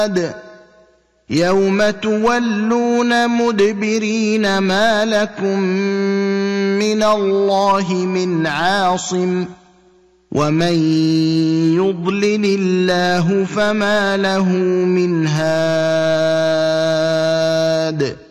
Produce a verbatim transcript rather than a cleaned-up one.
يوم تولون مدبرين ما لكم من الله من عاصم ومن يضلل الله فما له من هاد